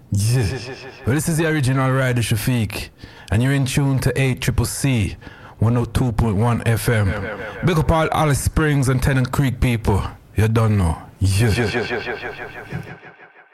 Yeah. Well, this is the original Rider Shafiq, and you're in tune to 8CCC 102.1 FM. Big up all Alice Springs and Tennant Creek people. You don't know. Yeah.